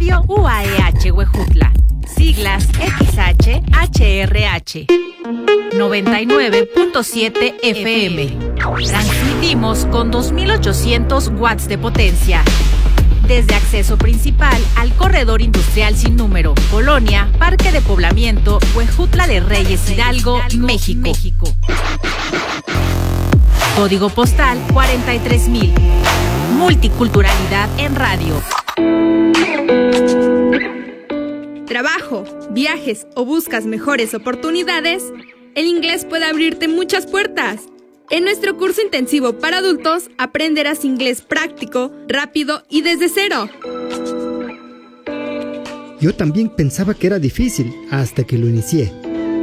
Radio UAEH Huejutla. Siglas XHHRH. 99.7 FM. Transmitimos con 2.800 watts de potencia. Desde acceso principal al corredor industrial sin número, Colonia, Parque de Poblamiento, Huejutla de Reyes Hidalgo, México. Código postal 43,000. Multiculturalidad en radio. Trabajo, viajes o buscas mejores oportunidades, el inglés puede abrirte muchas puertas. En nuestro curso intensivo para adultos aprenderás inglés práctico, rápido y desde cero. Yo también pensaba que era difícil hasta que lo inicié.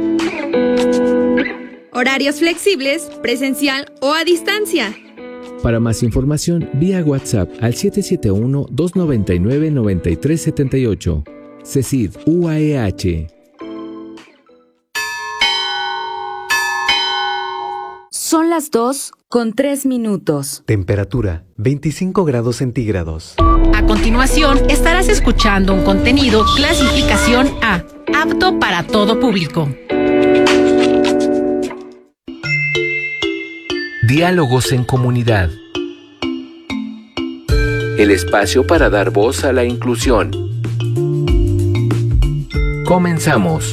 Horarios flexibles, presencial o a distancia. Para más información, vía WhatsApp al 771-299-9378. CECID UAEH. Son las 2:03. Temperatura 25 grados centígrados. A continuación, estarás escuchando un contenido clasificación A, apto para todo público. Diálogos en comunidad. El espacio para dar voz a la inclusión. Comenzamos.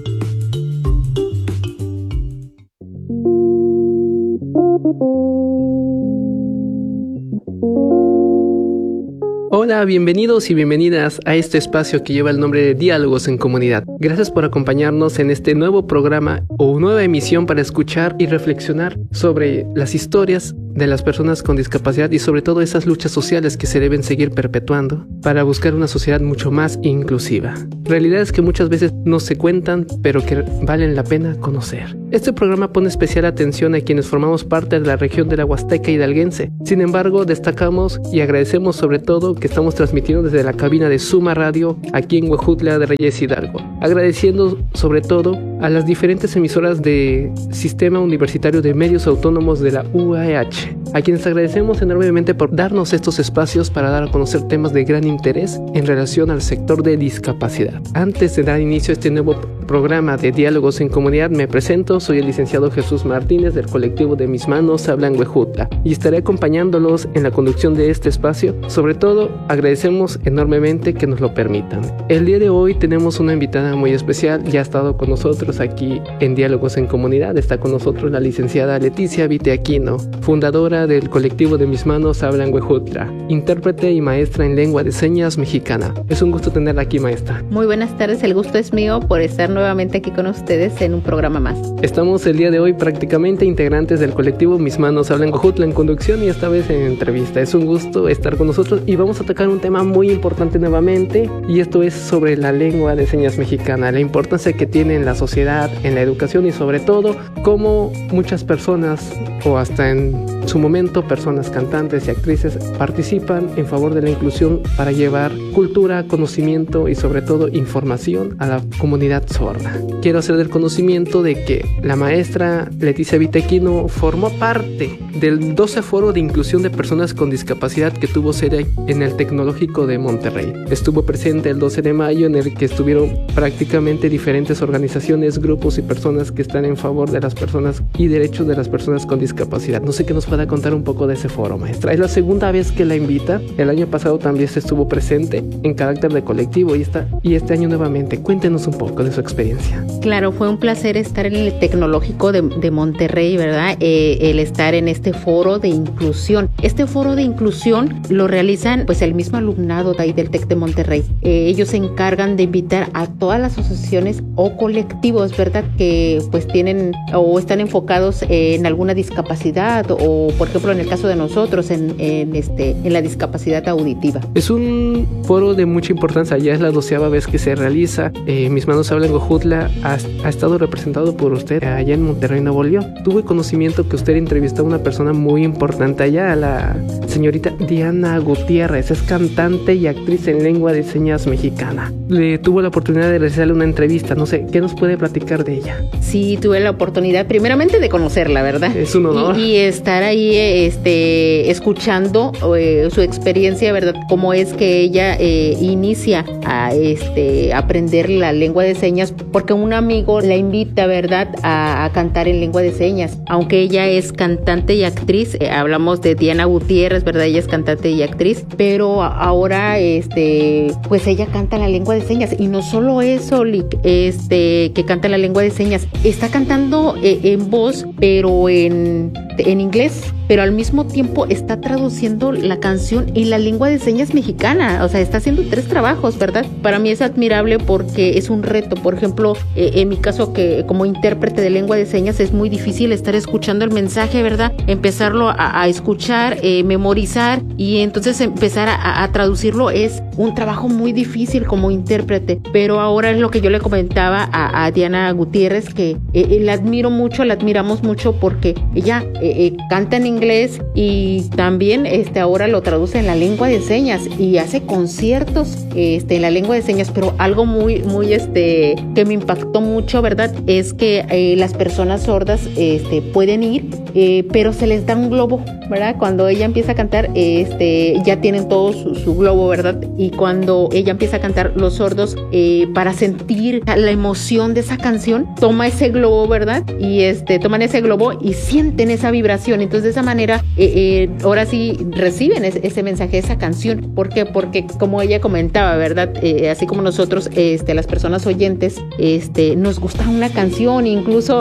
Hola, bienvenidos y bienvenidas a este espacio que lleva el nombre de Diálogos en Comunidad. Gracias por acompañarnos en este nuevo programa o nueva emisión para escuchar y reflexionar sobre las historias de las personas con discapacidad y sobre todo esas luchas sociales que se deben seguir perpetuando para buscar una sociedad mucho más inclusiva. Realidades que muchas veces no se cuentan, pero que valen la pena conocer. Este programa pone especial atención a quienes formamos parte de la región de la Huasteca hidalguense. Sin embargo, destacamos y agradecemos sobre todo que estamos transmitiendo desde la cabina de Suma Radio aquí en Huejutla de Reyes Hidalgo. Agradeciendo sobre todo a las diferentes emisoras del Sistema Universitario de Medios Autónomos de la UAEH, a quienes agradecemos enormemente por darnos estos espacios para dar a conocer temas de gran interés en relación al sector de discapacidad. Antes de dar inicio a este nuevo programa de Diálogos en Comunidad, me presento, soy el licenciado Jesús Martínez del colectivo de Mis Manos Hablan Huejutla y estaré acompañándolos en la conducción de este espacio. Sobre todo, agradecemos enormemente que nos lo permitan. El día de hoy tenemos una invitada muy especial, ya ha estado con nosotros aquí en Diálogos en Comunidad. Está con nosotros la licenciada Leticia Viteaquino, fundadora del colectivo de Mis Manos Hablan Huejutla, intérprete y maestra en lengua de señas mexicana. Es un gusto tenerla aquí, maestra. Muy buenas tardes, el gusto es mío por estar nuevamente aquí con ustedes en un programa más. Estamos el día de hoy prácticamente integrantes del colectivo Mis Manos Hablan Huejutla en conducción y esta vez en entrevista. Es un gusto estar con nosotros y vamos a tocar un tema muy importante nuevamente, y esto es sobre la lengua de señas mexicana, la importancia que tiene en la sociedad, en la educación y sobre todo cómo muchas personas, o hasta en su momento personas cantantes y actrices, participan en favor de la inclusión para llevar cultura, conocimiento y sobre todo información a la comunidad sorda. Quiero hacer del conocimiento de que la maestra Leticia Viteaquino formó parte del 12 Foro de Inclusión de Personas con Discapacidad que tuvo sede en el Tecnológico de Monterrey. Estuvo presente el 12 de mayo en el que estuvieron prácticamente diferentes organizaciones, grupos y personas que están en favor de las personas y derechos de las personas con discapacidad. No sé qué nos pueda contar un poco de ese foro, maestra. Es la segunda vez que la invita. El año pasado también se estuvo presente en carácter de colectivo y este año nuevamente. Cuéntenos un poco de su experiencia. Claro, fue un placer estar en el Tecnológico de Monterrey, ¿verdad? El estar en este foro de inclusión. Este foro de inclusión lo realizan pues el mismo alumnado de ahí del TEC de Monterrey. Ellos se encargan de invitar a todas las asociaciones o colectivos, ¿verdad? Que pues tienen o están enfocados en alguna discapacidad o, por ejemplo, en el caso de nosotros, en la discapacidad auditiva. Es un foro de mucha importancia, ya es la 12ª vez que se realiza. Mis Manos Hablan Huejutla ha estado representado por usted allá en Monterrey, Nuevo León. Tuve conocimiento que usted entrevistó a una persona muy importante allá, a la señorita Diana Gutiérrez. Es cantante y actriz en lengua de señas mexicana. Le tuvo la oportunidad de realizarle una entrevista. No sé, ¿qué nos puede platicar de ella. Sí, tuve la oportunidad primeramente de conocerla, ¿verdad? Es un honor. Y estar ahí escuchando su experiencia, ¿verdad? Cómo es que ella inicia a aprender la lengua de señas, porque un amigo la invita, ¿verdad?, a cantar en lengua de señas. Aunque ella es cantante y actriz, hablamos de Diana Gutiérrez, ¿verdad? Ella es cantante y actriz, pero ahora pues ella canta la lengua de señas. Y no solo eso, que canta la lengua de señas, está cantando en voz, pero en inglés, pero al mismo tiempo está traduciendo la canción en la lengua de señas mexicana. O sea, está haciendo 3 trabajos, ¿verdad? Para mí es admirable porque es un reto. Por ejemplo, en mi caso, que como intérprete de lengua de señas es muy difícil estar escuchando el mensaje, ¿verdad? Empezarlo a escuchar, memorizar, y entonces empezar a traducirlo es un trabajo muy difícil como intérprete. Pero ahora es lo que yo le comentaba a Diana Gutiérrez, que la admiramos mucho porque ella canta en inglés y también ahora lo traduce en la lengua de señas y hace conciertos en la lengua de señas. Pero algo muy que me impactó mucho, ¿verdad?, es que las personas sordas pueden ir, pero se les da un globo, ¿verdad? Cuando ella empieza a cantar, ya tienen todo su globo, ¿verdad? Y cuando ella empieza a cantar, los sordos, para sentir la emoción de esa canción, toma ese globo, ¿verdad? Y toman ese globo y sienten esa vibración. Entonces, de esa manera, ahora sí reciben ese mensaje, esa canción. ¿Por qué? Porque, como ella comentaba, ¿verdad? Así como nosotros, las personas oyentes, nos gusta una canción, incluso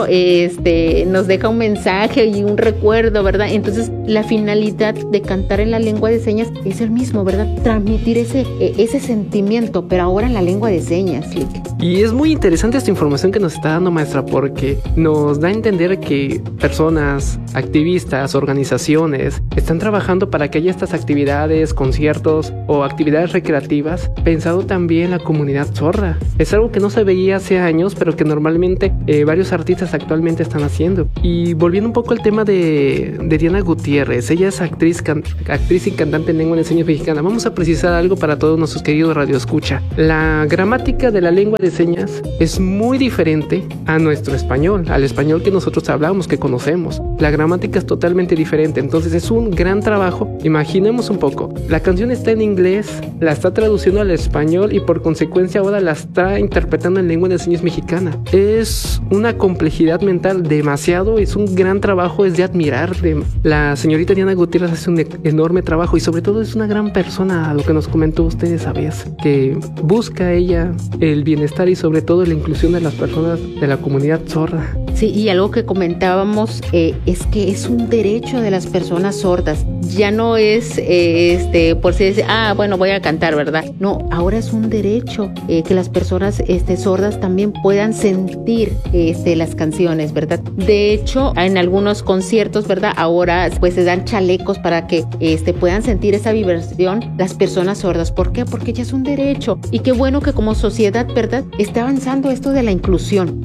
nos deja un mensaje y un recuerdo, ¿verdad? Entonces, la finalidad de cantar en la lengua de señas es el mismo, ¿verdad? Transmitir ese sentimiento, pero ahora en la lengua de señas, Lick. Y es muy interesante esta información que nos está dando, maestra, porque nos da a entender que personas, activistas, organizaciones están trabajando para que haya estas actividades, conciertos o actividades recreativas pensado también en la comunidad sorda. Es algo que no se veía hace años, pero que normalmente varios artistas actualmente están haciendo. Y volviendo un poco al tema de Diana Gutiérrez, ella es actriz y cantante en lengua de señas mexicana. Vamos a precisar algo para todos nuestros queridos radioescucha. La gramática de la lengua de señas es muy diferente a nuestro español, al español que nosotros hablamos, que conocemos. La gramática es totalmente diferente, entonces es un gran trabajo. Imaginemos un poco, la canción está en inglés, la está traduciendo al español y por consecuencia ahora la está interpretando en lengua de señas mexicana. Es una complejidad mental demasiado, es un gran trabajo, es de admirar. La señorita Diana Gutiérrez hace un enorme trabajo y sobre todo es una gran persona, a lo que nos comentó usted esa vez, que busca ella el bienestar y sobre todo la inclusión de las personas de la comunidad sorda. Sí, y algo que comentábamos es que es un derecho de las personas sordas. Ya no es por si dice, bueno, voy a cantar, ¿verdad? No, ahora es un derecho que las personas sordas también puedan sentir las canciones, ¿verdad? De hecho, en algunos conciertos, ¿verdad?, ahora pues se dan chalecos para que puedan sentir esa vibración las personas sordas. ¿Por qué? Porque ya es un derecho. Y qué bueno que como sociedad, ¿verdad?, está avanzando esto de la inclusión.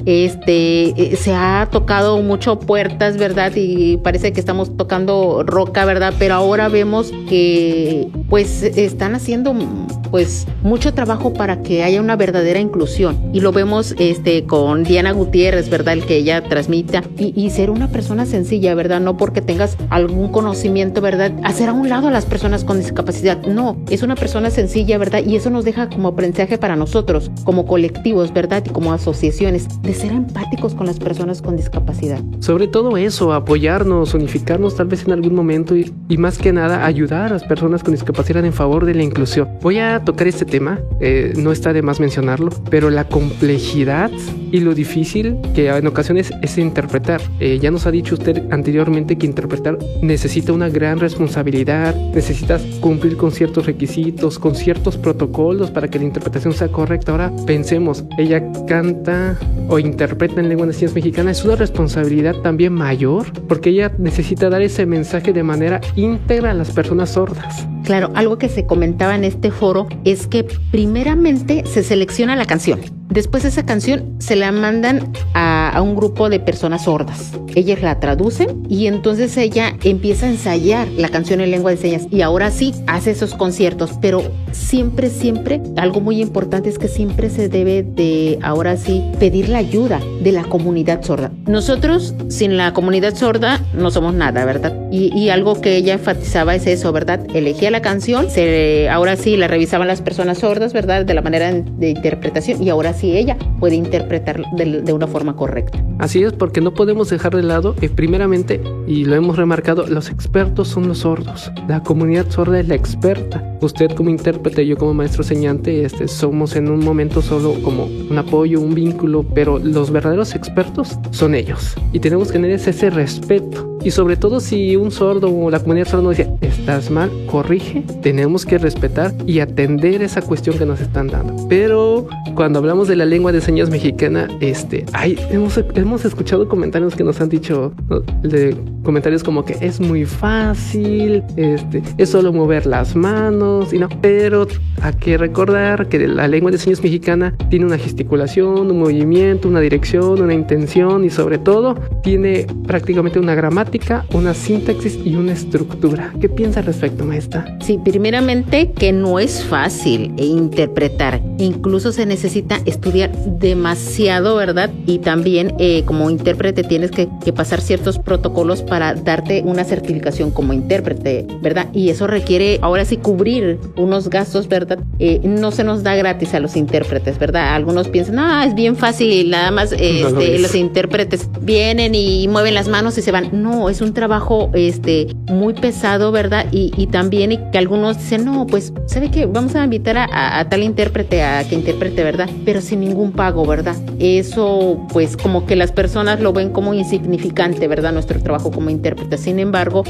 Se ha tocado mucho puertas, ¿verdad? Y parece que estamos tocando roca, ¿verdad? Pero ahora vemos que pues están haciendo pues mucho trabajo para que haya una verdadera inclusión. Y lo vemos con Diana Gutiérrez, ¿verdad?, el que ella transmita y ser una persona sencilla, ¿verdad? No porque tengas algún conocimiento, ¿verdad?, hacer a un lado a las personas con discapacidad. No, es una persona sencilla, ¿verdad? Y eso nos deja como aprendizaje para nosotros, como colectivos, ¿verdad?, y como asociaciones, de ser empáticos con las personas con discapacidad. Sobre todo eso, apoyarnos, unificarnos tal vez en algún momento y más que nada ayudar a las personas con discapacidad en favor de la inclusión. Voy a tocar este tema, no está de más mencionarlo, pero la complejidad y lo difícil que en ocasiones es interpretar. Ya nos ha dicho usted anteriormente que interpretar necesita una gran responsabilidad, necesitas cumplir con ciertos requisitos, con ciertos protocolos para que la interpretación sea correcta. Ahora pensemos, ella canta o interpreta en lengua de señas mexicana, es una responsabilidad también mayor porque ella necesita dar ese mensaje de manera íntegra a las personas sordas. Claro, algo que se comentaba en este foro es que primeramente se selecciona la canción. Después esa canción se la mandan a un grupo de personas sordas. Ellas la traducen y entonces ella empieza a ensayar la canción en lengua de señas y ahora sí hace esos conciertos, pero siempre, algo muy importante es que siempre se debe de, ahora sí, pedir la ayuda de la comunidad sorda. Nosotros sin la comunidad sorda no somos nada, ¿verdad? Y algo que ella enfatizaba es eso, ¿verdad? Elegía la canción, ahora sí la revisaban las personas sordas, ¿verdad? De la manera de interpretación y ahora sí ella puede interpretar de una forma correcta. Así es, porque no podemos dejar de lado, primeramente, y lo hemos remarcado, los expertos son los sordos. La comunidad sorda es la experta. Usted como intérprete, yo como maestro señante, somos en un momento solo como un apoyo, un vínculo, pero los verdaderos expertos son ellos. Y tenemos que tener ese respeto. Y sobre todo si un sordo o la comunidad sorda nos dice, estás mal, corrige, tenemos que respetar y atender esa cuestión que nos están dando. Pero cuando hablamos de la lengua de señas mexicana, hemos escuchado comentarios que nos han dicho, de comentarios como que es muy fácil, es solo mover las manos, y no, pero hay que recordar que la lengua de señas mexicana tiene una gesticulación, un movimiento, una dirección, una intención y sobre todo tiene prácticamente una gramática, una sintaxis y una estructura. ¿Qué piensa al respecto, maestra? Sí, primeramente que no es fácil interpretar. Incluso se necesita estudiar demasiado, ¿verdad? Y también como intérprete tienes que pasar ciertos protocolos para darte una certificación como intérprete, ¿verdad? Y eso requiere ahora sí cubrir unos gastos, ¿verdad? No se nos da gratis a los intérpretes, ¿verdad? Algunos piensan, es bien fácil, nada más los intérpretes vienen y mueven las manos y se van. No, es un trabajo muy pesado, ¿verdad? Y también que algunos dicen, no, pues, ¿sabe qué? Vamos a invitar a tal intérprete a que interprete, ¿verdad? Pero sin ningún pago, ¿verdad? Eso, pues, como que las personas lo ven como insignificante, ¿verdad? Nuestro trabajo como intérprete. Sin embargo,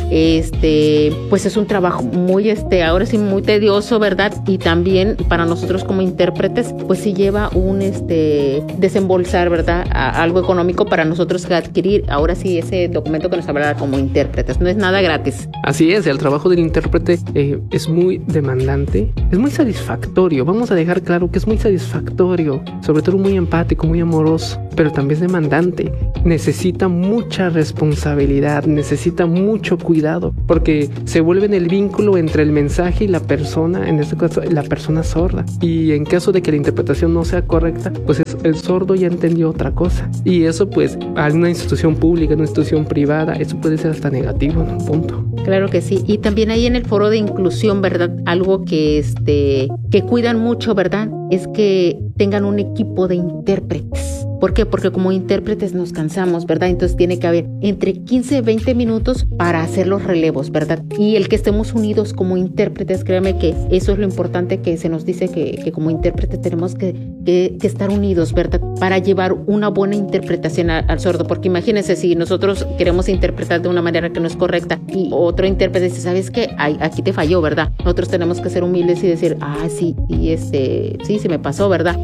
pues es un trabajo muy, ahora sí, muy tedioso, ¿verdad? Y también para nosotros como intérpretes, pues sí lleva un, desembolsar, ¿verdad? Algo económico para nosotros adquirir, ahora sí, ese documento que nos hablará como intérpretes. No es nada gratis. Así es, el trabajo del intérprete es muy demandante, es muy satisfactorio. Vamos a dejar claro que es muy satisfactorio, sobre todo muy empático, muy amoroso, pero también es demandante. Necesita mucha responsabilidad, necesita mucho cuidado, porque se vuelve en el vínculo entre el mensaje y la persona, en este caso la persona sorda. Y en caso de que la interpretación no sea correcta, pues el sordo ya entendió otra cosa. Y eso pues a una institución pública, en una institución privada, eso puede ser hasta negativo en un punto. Claro que sí. Y también ahí en el foro de inclusión, ¿verdad? Algo que cuidan mucho, ¿verdad? Es que tengan un equipo de intérpretes. ¿Por qué? Porque como intérpretes nos cansamos, ¿verdad? Entonces tiene que haber entre 15 y 20 minutos para hacer los relevos, ¿verdad? Y el que estemos unidos como intérpretes, créame que eso es lo importante que se nos dice que como intérpretes tenemos que estar unidos, ¿verdad? Para llevar una buena interpretación al sordo. Porque imagínense si nosotros queremos interpretar de una manera que no es correcta y otro intérprete dice, ¿sabes qué? Aquí te falló, ¿verdad? Nosotros tenemos que ser humildes y decir, sí, y sí, se me pasó, ¿verdad?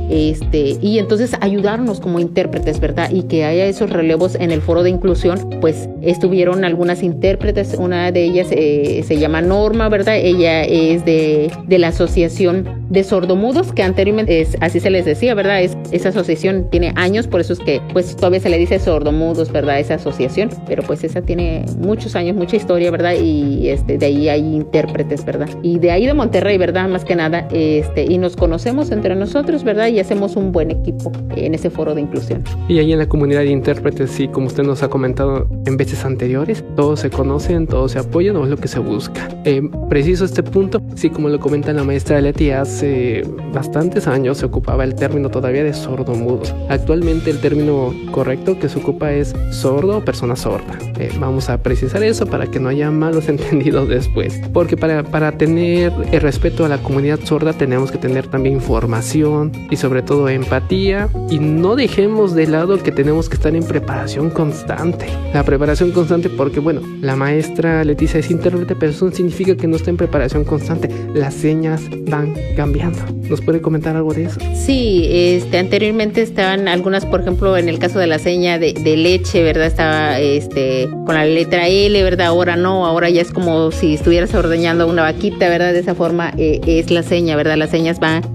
Y entonces ayudarnos como intérpretes, ¿verdad? Y que haya esos relevos en el foro de inclusión, pues estuvieron algunas intérpretes, una de ellas se llama Norma, ¿verdad? Ella es de la Asociación de Sordomudos, que anteriormente así se les decía, ¿verdad? Esa asociación tiene años, por eso es que pues todavía se le dice sordomudos, ¿verdad? Esa asociación, pero pues esa tiene muchos años, mucha historia, ¿verdad? Y de ahí hay intérpretes, ¿verdad? Y de ahí de Monterrey, ¿verdad? Más que nada, y nos conocemos entre nosotros, ¿verdad? Y hacemos un buen equipo en ese foro de inclusión. Y ahí en la comunidad de intérpretes, sí, como usted nos ha comentado en veces anteriores, todos se conocen, todos se apoyan, o es lo que se busca. Preciso este punto, sí, como lo comenta la maestra Leti, hace bastantes años se ocupaba el término todavía de sordomudo. Actualmente el término correcto que se ocupa es sordo o persona sorda. Vamos a precisar eso para que no haya malos entendidos después, porque para tener el respeto a la comunidad sorda tenemos que tener también información y sobre todo empatía, y no dejemos dejemos de lado que tenemos que estar en preparación constante. La preparación constante porque, bueno, la maestra Leticia es intérprete, pero eso no significa que no esté en preparación constante. Las señas van cambiando. ¿Nos puede comentar algo de eso? Sí, anteriormente estaban algunas, por ejemplo, en el caso de la seña de leche, ¿verdad? Estaba con la letra L, ¿verdad? Ahora no, ahora ya es como si estuvieras ordeñando una vaquita, ¿verdad? De esa forma es la seña, ¿verdad? Las señas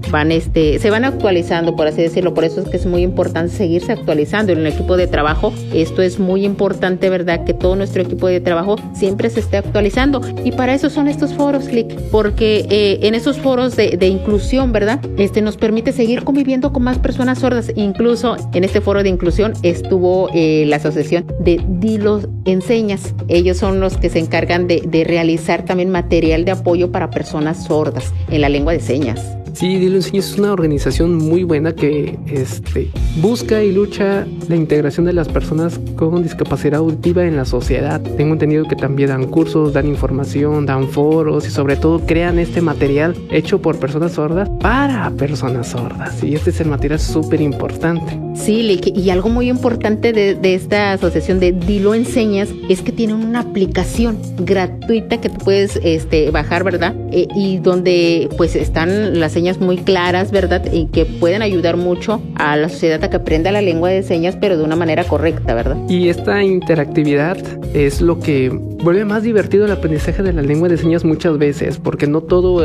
se van actualizando, por así decirlo. Por eso es que es muy importante seguirse actualizando. En el equipo de trabajo, esto es muy importante, ¿verdad? Que todo nuestro equipo de trabajo siempre se esté actualizando. Y para eso son estos foros, Click, porque en esos foros de inclusión, ¿verdad? Nos permite seguir conviviendo con más personas sordas. Incluso en este foro de inclusión estuvo la asociación de Dilo en Señas. Ellos son los que se encargan de realizar también material de apoyo para personas sordas en la lengua de señas. Sí, Dilo en Señas es una organización muy buena que busca y lucha la integración de las personas con discapacidad auditiva en la sociedad. Tengo entendido que también dan cursos, dan información, dan foros y sobre todo crean este material hecho por personas sordas para personas sordas. Y este es el material súper importante. Sí, y algo muy importante de esta asociación de Dilo en Señas es que tienen una aplicación gratuita que tú puedes bajar, ¿verdad? Y donde pues están las señas muy claras, ¿verdad? Y que pueden ayudar mucho a la sociedad a que aprenda la lengua de señas, pero de una manera correcta, ¿verdad? Y esta interactividad es lo que vuelve más divertido el aprendizaje de la lengua de señas muchas veces, porque no todo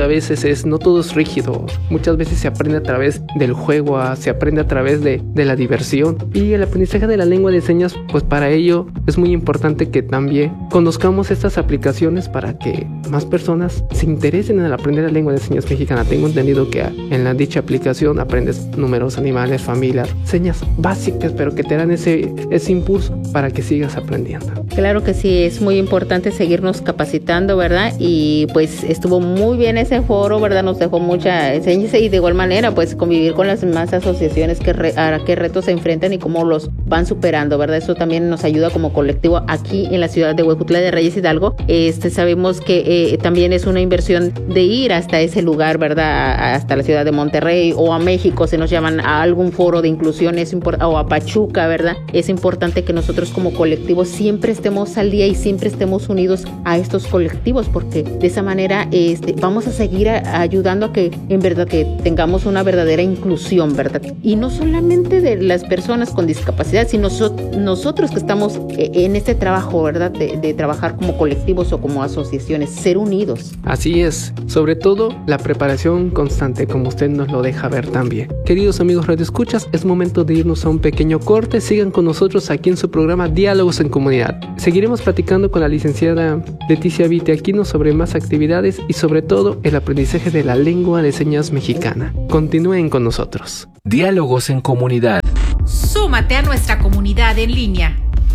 es rígido. Muchas veces se aprende a través del juego, se aprende a través de la diversión. Y el aprendizaje de la lengua de señas, pues para ello es muy importante que también conozcamos estas aplicaciones para que más personas se interesen en aprender la lengua de señas mexicana. Tengo entendido que en dicha aplicación aprendes números, animales, familias, señas básicas, pero que te dan ese impulso para que sigas aprendiendo. Claro que sí, es muy importante seguirnos capacitando, ¿verdad? Y pues estuvo muy bien ese foro, ¿verdad? Nos dejó mucha enseñanza y de igual manera pues convivir con las demás asociaciones a qué retos se enfrentan y cómo los van superando, ¿verdad? Eso también nos ayuda como colectivo aquí en la ciudad de Huejutla de Reyes Hidalgo. Sabemos que también es una inversión de ir hasta ese lugar, ¿verdad? Hasta la ciudad de Monterrey o a México, se nos llaman a algún foro de inclusión, o a Pachuca, ¿verdad? Es importante que nosotros como colectivo siempre estemos al día y siempre estemos unidos a estos colectivos, porque de esa manera vamos a seguir ayudando a que en verdad que tengamos una verdadera inclusión, ¿verdad? Y no solamente de las personas con discapacidad, sino nosotros que estamos en este trabajo, ¿verdad? De trabajar como colectivos o como asociaciones, ser unidos. Así es, sobre todo la preparación constante, como usted nos lo deja ver también. Queridos amigos radioescuchas, es momento de irnos a un pequeño corte. Sigan con nosotros aquí en su programa Diálogos en Comunidad. Seguiremos platicando con la licenciada Leticia Viteaquino sobre más actividades y sobre todo el aprendizaje de la lengua de señas mexicana. Continúen con nosotros. Diálogos en Comunidad. Súmate a nuestra comunidad en línea.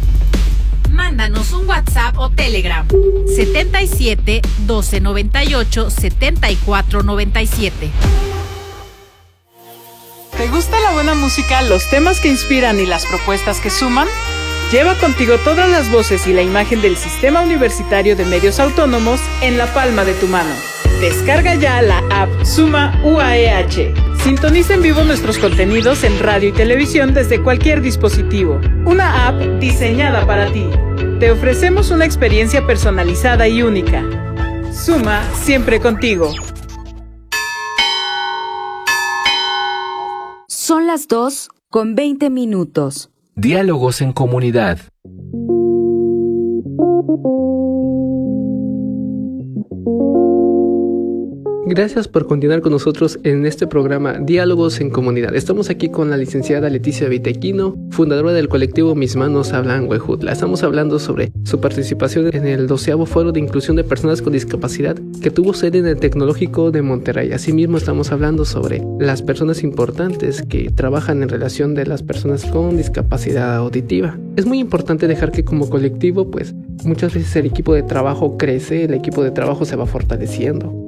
Mándanos un WhatsApp o Telegram 77 12 98 74 97. ¿Te gusta la buena música, los temas que inspiran y las propuestas que suman? Lleva contigo todas las voces y la imagen del Sistema Universitario de Medios Autónomos en la palma de tu mano. Descarga ya la app Suma UAEH. Sintoniza en vivo nuestros contenidos en radio y televisión desde cualquier dispositivo. Una app diseñada para ti. Te ofrecemos una experiencia personalizada y única. Suma siempre contigo. Son las 2:20. Diálogos en Comunidad. Gracias por continuar con nosotros en este programa Diálogos en Comunidad. Estamos aquí con la licenciada Leticia Viteaquino, fundadora del colectivo Mis Manos Hablan Huejutla. Estamos hablando sobre su participación en el 12º Foro de Inclusión de Personas con Discapacidad que tuvo sede en el Tecnológico de Monterrey. Asimismo, estamos hablando sobre las personas importantes que trabajan en relación de las personas con discapacidad auditiva. Es muy importante dejar que como colectivo, pues muchas veces el equipo de trabajo crece, el equipo de trabajo se va fortaleciendo.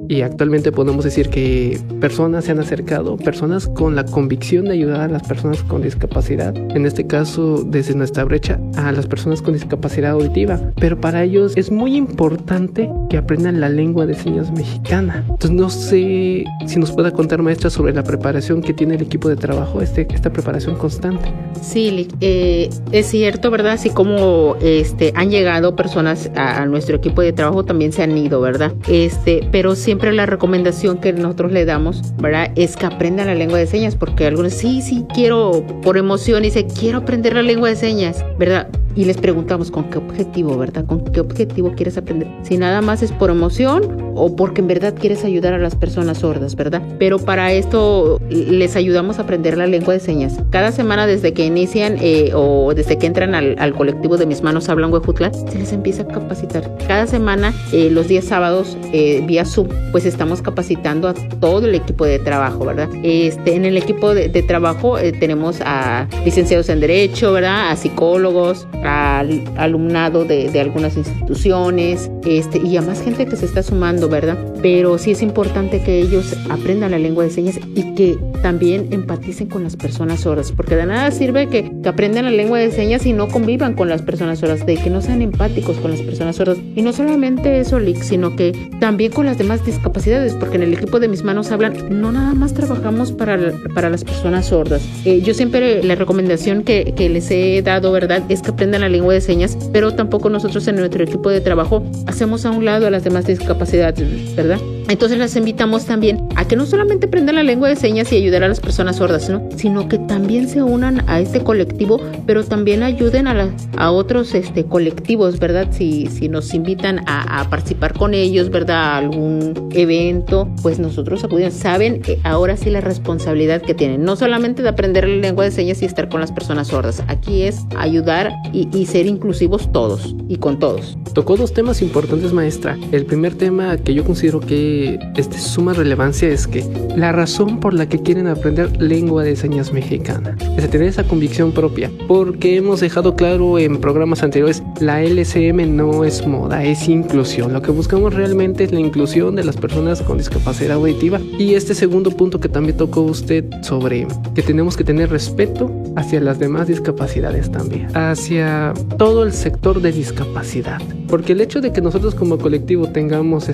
y actualmente podemos decir que personas se han acercado, personas con la convicción de ayudar a las personas con discapacidad, en este caso desde nuestra brecha a las personas con discapacidad auditiva, pero para ellos es muy importante que aprendan la lengua de señas mexicana. Entonces no sé si nos pueda contar, maestra, sobre la preparación que tiene el equipo de trabajo, esta preparación constante. Sí, es cierto, ¿verdad? Así como han llegado personas a nuestro equipo de trabajo, también se han ido, ¿verdad? Pero siempre la recomendación que nosotros le damos, ¿verdad? Es que aprendan la lengua de señas, porque algunos sí, quiero, por emoción, dice, quiero aprender la lengua de señas, ¿verdad? Y les preguntamos con qué objetivo, ¿verdad? ¿Con qué objetivo quieres aprender? Si nada más es por emoción o porque en verdad quieres ayudar a las personas sordas, ¿verdad? Pero para esto les ayudamos a aprender la lengua de señas. Cada semana desde que inician o desde que entran al colectivo de Mis Manos Hablan Huejutla, se les empieza a capacitar. Cada semana, los días sábados, vía Zoom, pues estamos capacitando a todo el equipo de trabajo, ¿verdad? En el equipo de trabajo tenemos a licenciados en Derecho, ¿verdad? A psicólogos, al alumnado de algunas instituciones, y a más gente que se está sumando, ¿verdad? Pero sí es importante que ellos aprendan la lengua de señas y que también empaticen con las personas sordas, porque de nada sirve que aprendan la lengua de señas y no convivan con las personas sordas, de que no sean empáticos con las personas sordas. Y no solamente eso, Lick, sino que también con las demás discapacidades, porque en el equipo de Mis Manos Hablan no nada más trabajamos para las personas sordas. Yo siempre la recomendación que les he dado, ¿verdad?, es que aprendan la lengua de señas, pero tampoco nosotros en nuestro equipo de trabajo hacemos a un lado a las demás discapacidades, ¿verdad? Entonces las invitamos también a que no solamente aprendan la lengua de señas y ayudar a las personas sordas, ¿no?, sino que también se unan a este colectivo, pero también ayuden a otros colectivos, ¿verdad? Si nos invitan a participar con ellos, ¿verdad?, a algún evento, pues nosotros acudimos. Saben ahora sí la responsabilidad que tienen, no solamente de aprender la lengua de señas y estar con las personas sordas. Aquí es ayudar y ser inclusivos todos y con todos. Tocó dos temas importantes, maestra. El primer tema que yo considero que suma relevancia es que la razón por la que quieren aprender lengua de señas mexicana es de tener esa convicción propia, porque hemos dejado claro en programas anteriores, la LCM no es moda, es inclusión. Lo que buscamos realmente es la inclusión de las personas con discapacidad auditiva. Y este segundo punto que también tocó usted, sobre que tenemos que tener respeto hacia las demás discapacidades también, hacia todo el sector de discapacidad, porque el hecho de que nosotros como colectivo tengamos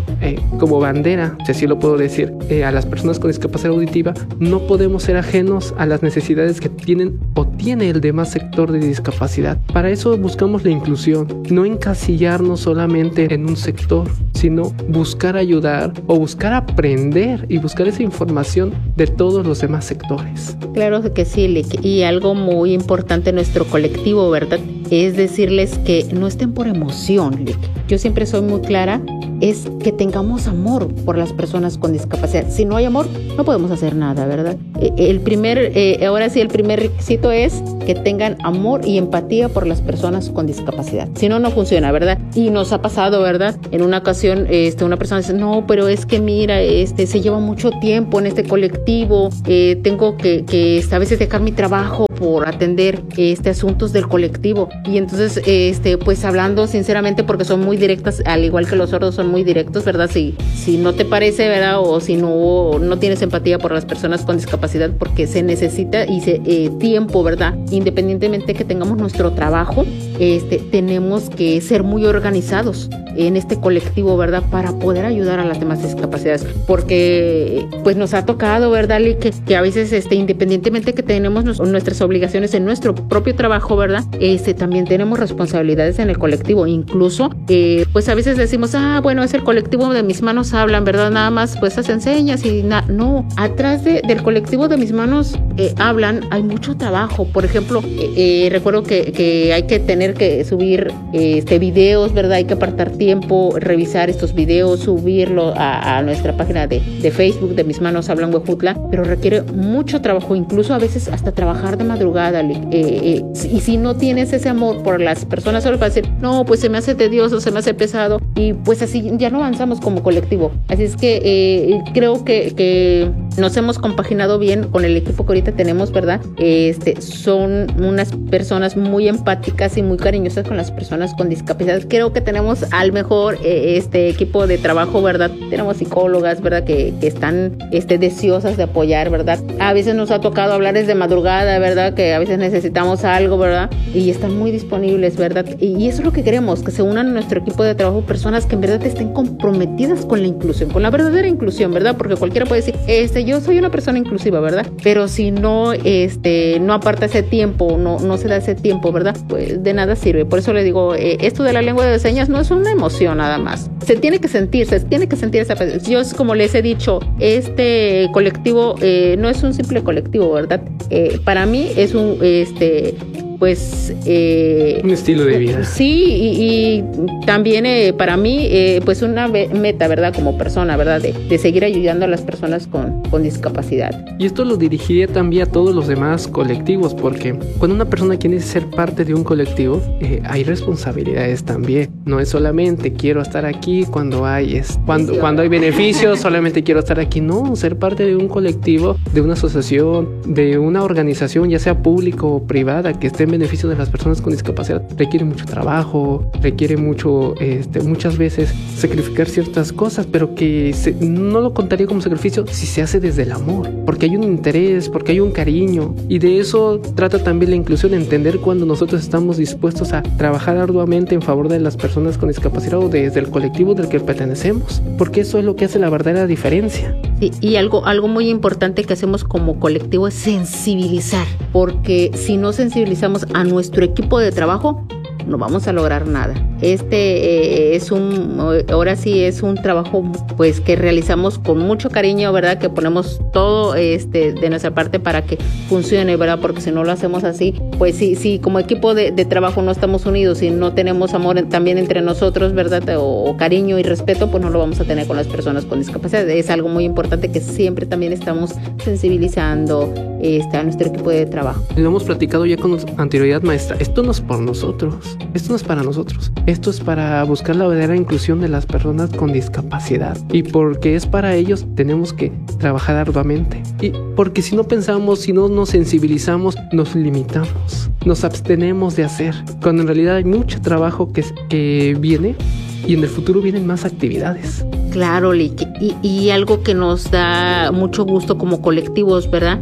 como bandera, si así lo puedo decir, a las personas con discapacidad auditiva, no podemos ser ajenos a las necesidades que tienen o tiene el demás sector de discapacidad. Para eso buscamos la inclusión, no encasillarnos solamente en un sector, sino buscar ayudar o buscar aprender y buscar esa información de todos los demás sectores. Claro que sí, Lick. Y algo muy importante en nuestro colectivo, ¿verdad?, es decirles que no estén por emoción, Lick. Yo siempre soy muy clara, es que tengamos amor por las personas con discapacidad. Si no hay amor, no podemos hacer nada, ¿verdad? Ahora sí, el primer requisito es que tengan amor y empatía por las personas con discapacidad. Si no, no funciona, ¿verdad? Y nos ha pasado, ¿verdad? En una ocasión, una persona dice, no, pero es que mira, se lleva mucho tiempo en este colectivo, tengo que a veces dejar mi trabajo por atender asuntos del colectivo. Y entonces, pues hablando sinceramente, porque son muy directas, al igual que los sordos son muy directos, ¿verdad? Si no te parece, ¿verdad? O si no tienes empatía por las personas con discapacidad, porque se necesita tiempo, ¿verdad? Independientemente que tengamos nuestro trabajo, tenemos que ser muy organizados en este colectivo, ¿verdad?, para poder ayudar a las demás discapacidades, porque pues nos ha tocado, ¿verdad?, que a veces independientemente que tenemos nuestras obligaciones en nuestro propio trabajo, ¿verdad?, también tenemos responsabilidades en el colectivo. Incluso pues a veces decimos, bueno, es el colectivo de Mis Manos Hablan, ¿verdad?, nada más pues hacen señas y no, atrás del colectivo de Mis Manos Hablan hay mucho trabajo. Por ejemplo, recuerdo que hay que tener que subir videos, ¿verdad?, hay que apartar tiempo, revisar estos videos, subirlo a nuestra página de Facebook de Mis Manos Hablan Huejutla, pero requiere mucho trabajo, incluso a veces hasta trabajar de madrugada. Y si no tienes ese amor por las personas, solo para decir, no, pues se me hace tedioso, se me hace pesado, y pues así ya no avanzamos como colectivo. Así es que creo que nos hemos compaginado bien con el equipo que ahorita tenemos, ¿verdad? Son unas personas muy empáticas y muy cariñosas con las personas con discapacidad. Creo que tenemos al mejor equipo de trabajo, ¿verdad? Tenemos psicólogas, ¿verdad? Que están deseosas de apoyar, ¿verdad? A veces nos ha tocado hablar desde madrugada, ¿verdad? Que a veces necesitamos algo, ¿verdad? Y están muy disponibles, ¿verdad? Y eso es lo que queremos, que se unan a nuestro equipo de trabajo personas que en verdad estén comprometidas con la inclusión, con la verdadera inclusión, ¿verdad? Porque cualquiera puede decir, yo soy una persona inclusiva, ¿verdad? Pero si no aparta ese tiempo, no se da ese tiempo, ¿verdad? Pues de nada sirve. Por eso le digo, esto de la lengua de señas no es una emoción nada más. Se tiene que sentir esa. Yo, como les he dicho, este colectivo no es un simple colectivo, ¿verdad? Para mí es un estilo de vida. Sí, y también para mí pues una meta, ¿verdad? Como persona, ¿verdad? De seguir ayudando a las personas con discapacidad. Y esto lo dirigiría también a todos los demás colectivos, porque cuando una persona quiere ser parte de un colectivo, hay responsabilidades también. No es solamente quiero estar aquí cuando hay beneficios, solamente quiero estar aquí. No, ser parte de un colectivo, de una asociación, de una organización, ya sea pública o privada, que esté en beneficio de las personas con discapacidad, requiere mucho trabajo, requiere mucho, muchas veces sacrificar ciertas cosas, pero que no lo contaría como sacrificio si se hace desde el amor, porque hay un interés, porque hay un cariño, y de eso trata también la inclusión, entender cuando nosotros estamos dispuestos a trabajar arduamente en favor de las personas con discapacidad o desde el colectivo del que pertenecemos, porque eso es lo que hace la verdadera diferencia. Sí, y algo muy importante que hacemos como colectivo es sensibilizar, porque si no sensibilizamos a nuestro equipo de trabajo, no vamos a lograr nada. Ahora sí es un trabajo pues que realizamos con mucho cariño, ¿verdad? Que ponemos todo de nuestra parte para que funcione, ¿verdad? Porque si no lo hacemos así, pues sí, como equipo de trabajo no estamos unidos y no tenemos amor también entre nosotros, ¿verdad? O cariño y respeto, pues no lo vamos a tener con las personas con discapacidad. Es algo muy importante que siempre también estamos sensibilizando a nuestro equipo de trabajo. Lo hemos platicado ya con anterioridad, maestra. Esto no es por nosotros, esto no es para nosotros, esto es para buscar la verdadera inclusión de las personas con discapacidad, y porque es para ellos tenemos que trabajar arduamente, y porque si no pensamos, si no nos sensibilizamos, nos limitamos, nos abstenemos de hacer, cuando en realidad hay mucho trabajo que viene, y en el futuro vienen más actividades. Claro, Lick, y algo que nos da mucho gusto como colectivos, ¿verdad?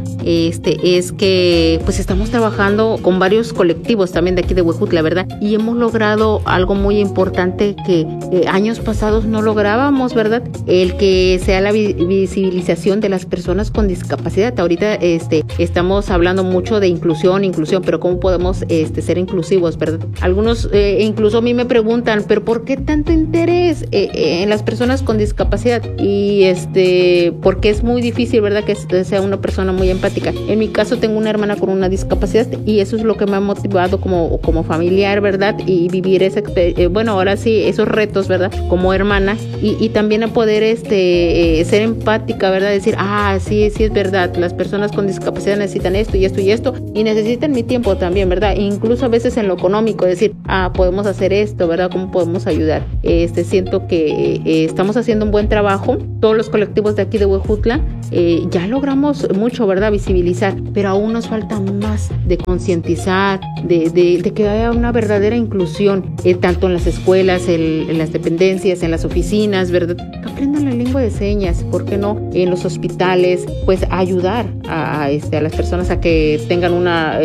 Es que pues estamos trabajando con varios colectivos también de aquí de Huejutla, ¿verdad? Y hemos logrado algo muy importante que años pasados no lográbamos, ¿verdad? El que sea la visibilización de las personas con discapacidad. Ahorita estamos hablando mucho de inclusión, pero ¿cómo podemos ser inclusivos, ¿verdad? Algunos incluso a mí me preguntan, ¿pero por qué tanto interés en las personas con discapacidad? Y porque es muy difícil, ¿verdad? Que sea una persona muy empática. En mi caso tengo una hermana con una discapacidad y eso es lo que me ha motivado como familiar, ¿verdad? Y vivir ahora sí, esos retos, ¿verdad? Como hermana y también a poder ser empática, ¿verdad? Decir, sí es verdad, las personas con discapacidad necesitan esto y esto y esto y necesitan mi tiempo también, ¿verdad? Incluso a veces en lo económico, decir, podemos hacer esto, ¿verdad? ¿Cómo podemos ayudar? Siento que estamos haciendo un buen trabajo. Todos los colectivos de aquí de Huejutla ya logramos mucho, ¿verdad? Visibilizar, pero aún nos falta más de concientizar, de que haya una verdadera inclusión, tanto en las escuelas, en las dependencias, en las oficinas, ¿verdad? Que aprendan la lengua de señas, ¿por qué no? En los hospitales, pues ayudar a las personas a que tengan una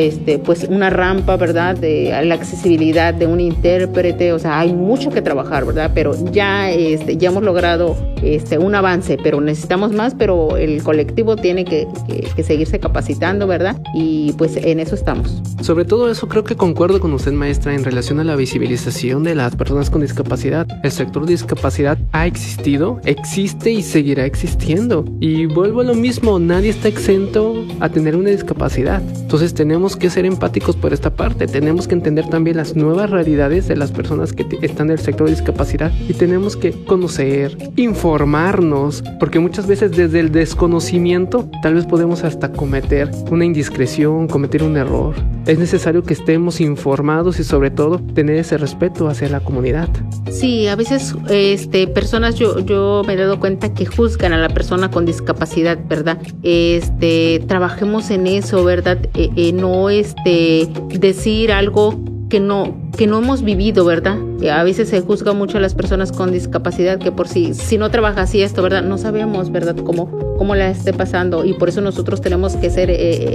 rampa, ¿verdad? A la accesibilidad de un intérprete. O sea, hay mucho que trabajar, ¿verdad? Pero ya hemos logrado un avance, pero necesitamos más, pero el colectivo tiene que seguirse capacitando, ¿verdad? Y pues en eso estamos. Sobre todo eso creo que concuerdo con usted, maestra, en relación a la visibilización de las personas con discapacidad. El sector de discapacidad ha existido, existe y seguirá existiendo. Y vuelvo a lo mismo, nadie está exento a tener una discapacidad. Entonces tenemos que ser empáticos por esta parte, tenemos que entender también las nuevas realidades de las personas que están en el sector de discapacidad y tenemos que conocer, informarnos, porque muchas veces desde el desconocimiento tal vez podemos hasta cometer una indiscreción, cometer un error. es necesario que estemos informados y sobre todo tener ese respeto hacia la comunidad. Sí, a veces personas, yo me he dado cuenta que juzgan a la persona con discapacidad, ¿verdad? Trabajemos en eso, ¿verdad? No decir algo que no hemos vivido, ¿verdad? A veces se juzga mucho a las personas con discapacidad que por si no trabaja así esto, ¿verdad? No sabemos, ¿verdad? Cómo la esté pasando, y por eso nosotros tenemos que ser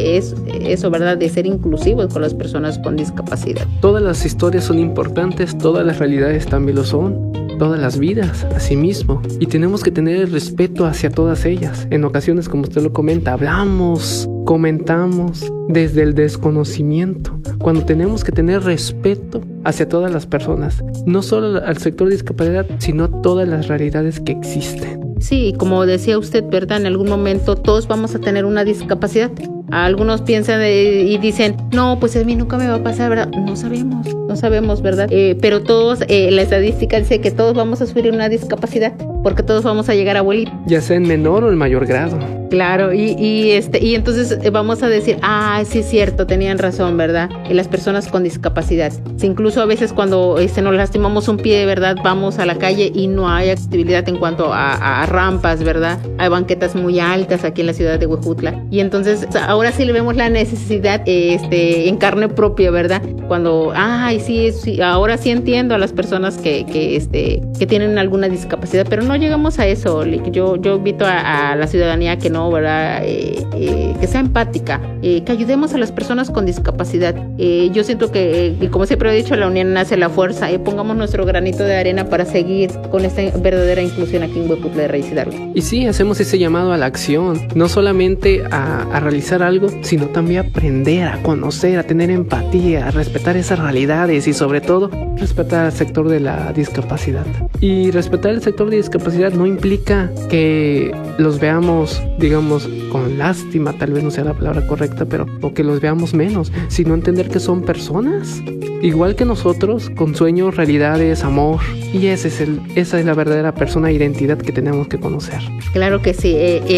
eso, ¿verdad? De ser inclusivos con las personas con discapacidad. Todas las historias son importantes, todas las realidades también lo son, todas las vidas, asimismo, y tenemos que tener el respeto hacia todas ellas. En ocasiones, como usted lo comenta, hablamos, comentamos desde el desconocimiento, cuando tenemos que tener respeto hacia todas las personas, no solo al sector de discapacidad, sino a todas las realidades que existen. Sí, como decía usted, ¿verdad? En algún momento todos vamos a tener una discapacidad. Algunos piensan y dicen, no, pues a mí nunca me va a pasar, ¿verdad? No sabemos, ¿verdad? Pero todos, la estadística dice que todos vamos a sufrir una discapacidad, porque todos vamos a llegar a abuelito. Ya sea en menor o en mayor grado. Claro, y entonces vamos a decir, sí es cierto, tenían razón, ¿verdad? Las personas con discapacidad. Incluso a veces cuando nos lastimamos un pie, ¿verdad? Vamos a la calle y no hay accesibilidad en cuanto a rampas, ¿verdad? Hay banquetas muy altas aquí en la ciudad de Huejutla. Y entonces ahora sí le vemos la necesidad en carne propia, ¿verdad? Cuando, sí, ahora sí entiendo a las personas que tienen alguna discapacidad, pero no llegamos a eso. Yo invito a la ciudadanía que no, ¿verdad? Que sea empática, que ayudemos a las personas con discapacidad. Yo siento que, como siempre he dicho, la unión hace la fuerza. Pongamos nuestro granito de arena para seguir con esta verdadera inclusión aquí en Huejutla de Raíz Hidalgo. Y sí, hacemos ese llamado a la acción, no solamente a realizar algo, sino también aprender, a conocer, a tener empatía, a respetar esas realidades y sobre todo respetar al sector de la discapacidad. Y respetar el sector de discapacidad no implica que los veamos, digamos, con lástima, tal vez no sea la palabra correcta, pero o que los veamos menos, sino entender que son personas igual que nosotros, con sueños, realidades, amor, y esa es la verdadera persona e identidad que tenemos que conocer. Claro que sí.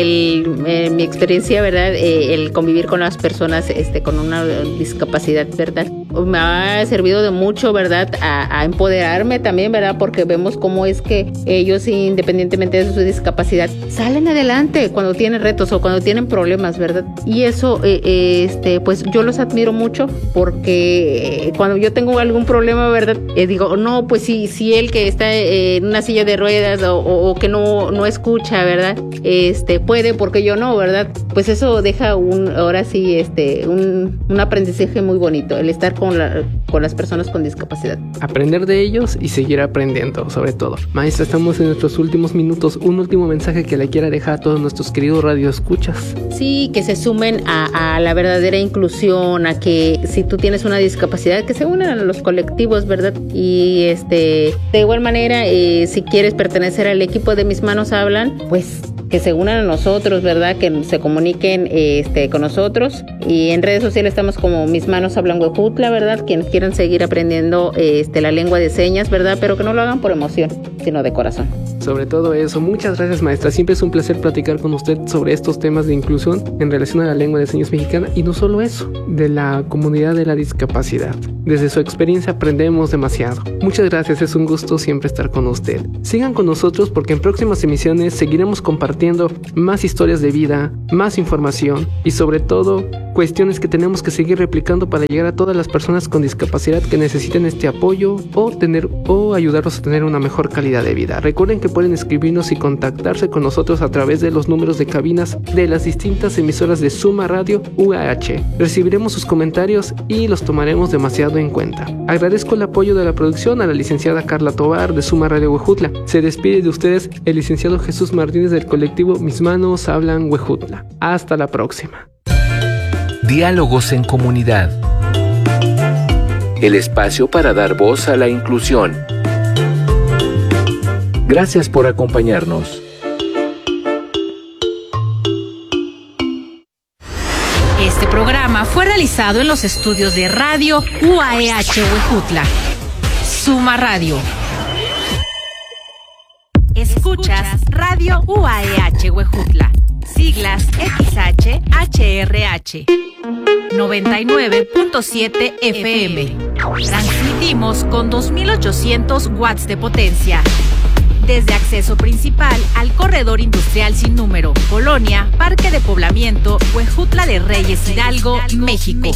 Mi experiencia, ¿verdad? El convivir con las personas con una discapacidad, ¿verdad? Me ha servido de mucho, ¿verdad? A empoderarme también, ¿verdad? Porque vemos cómo es que ellos, independientemente de su discapacidad, salen adelante cuando tienen retos o cuando tienen problemas, ¿verdad? Y eso, pues yo los admiro mucho, porque cuando yo tengo algún problema, ¿verdad? Digo, no, pues si él que está en una silla de ruedas o que no escucha, ¿verdad? Puede, porque yo no, ¿verdad? Pues eso deja ahora sí, un aprendizaje muy bonito, el estar con las personas con discapacidad. Aprender de ellos y seguir aprendiendo, sobre todo. Maestra, estamos en nuestros últimos minutos. Un último mensaje que le quiera dejar a todos nuestros queridos radioescuchas. Sí, que se sumen a la verdadera inclusión, a que si tú tienes una discapacidad, que se unan a los colectivos, ¿verdad? Y de igual manera, si quieres pertenecer al equipo de Mis Manos Hablan, pues que se unan a nosotros, ¿verdad? Que se comuniquen con nosotros. Y en redes sociales estamos como Mis Manos Hablan Huejutla, ¿verdad? Quienes quieran seguir aprendiendo la lengua de señas, ¿verdad? Pero que no lo hagan por emoción, sino de corazón. Sobre todo eso. Muchas gracias, maestra. Siempre es un placer platicar con usted sobre estos temas de inclusión en relación a la lengua de señas mexicana, y no solo eso, de la comunidad de la discapacidad. Desde su experiencia aprendemos demasiado. Muchas gracias, es un gusto siempre estar con usted. Sigan con nosotros, porque en próximas emisiones seguiremos compartiendo más historias de vida, más información y sobre todo cuestiones que tenemos que seguir replicando para llegar a todas las personas con discapacidad que necesiten este apoyo o ayudarlos a tener una mejor calidad de vida. Recuerden que pueden escribirnos y contactarse con nosotros a través de los números de cabinas de las distintas emisoras de Suma Radio UAH. Recibiremos sus comentarios y los tomaremos demasiado en cuenta. Agradezco el apoyo de la producción a la licenciada Carla Tobar de Suma Radio Huejutla. Se despide de ustedes el licenciado Jesús Martínez del colectivo Mis Manos Hablan Huejutla. Hasta la próxima. Diálogos en comunidad. El espacio para dar voz a la inclusión. Gracias por acompañarnos. Este programa fue realizado en los estudios de Radio UAH Huejutla. Suma Radio. Escuchas Radio UAH Huejutla. Siglas XH-HRH. 99.7 FM. Transmitimos con 2800 watts de potencia. Desde acceso principal al corredor industrial sin número, Colonia, Parque de Poblamiento, Huejutla de Reyes, Hidalgo, México.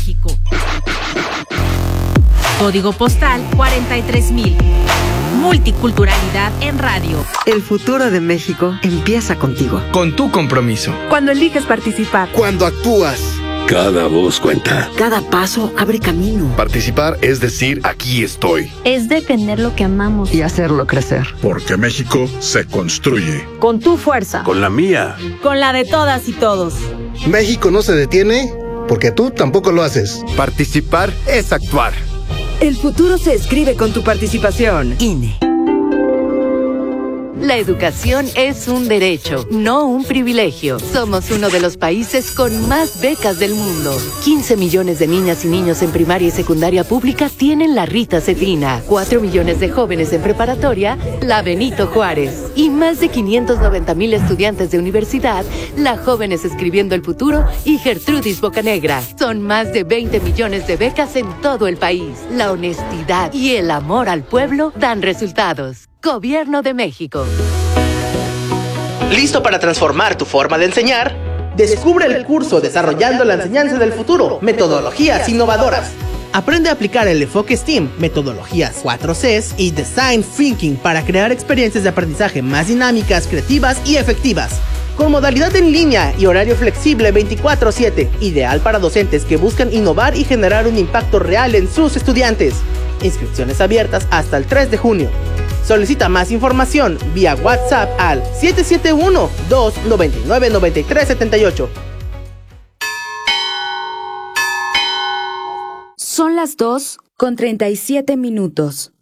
Código postal 43,000. Multiculturalidad en radio. El futuro de México empieza contigo. Con tu compromiso. Cuando eliges participar. Cuando actúas. Cada voz cuenta. Cada paso abre camino. Participar es decir, aquí estoy. Es defender lo que amamos. Y hacerlo crecer. Porque México se construye. Con tu fuerza. Con la mía. Con la de todas y todos. México no se detiene porque tú tampoco lo haces. Participar es actuar. El futuro se escribe con tu participación. INE. La educación es un derecho, no un privilegio. Somos uno de los países con más becas del mundo. 15 millones de niñas y niños en primaria y secundaria pública tienen la Rita Cedina. 4 millones de jóvenes en preparatoria, la Benito Juárez. Y más de 590,000 estudiantes de universidad, la Jóvenes Escribiendo el Futuro y Gertrudis Bocanegra. Son más de 20 millones de becas en todo el país. La honestidad y el amor al pueblo dan resultados. Gobierno de México. ¿Listo para transformar tu forma de enseñar? Descubre el curso Desarrollando la Enseñanza del Futuro, Metodologías Innovadoras. Aprende a aplicar el enfoque STEAM, metodologías 4Cs y Design Thinking para crear experiencias de aprendizaje más dinámicas, creativas y efectivas. Con modalidad en línea y horario flexible 24/7, ideal para docentes que buscan innovar y generar un impacto real en sus estudiantes. Inscripciones abiertas hasta el 3 de junio. Solicita más información vía WhatsApp al 771-299-9378. Son las 2:37.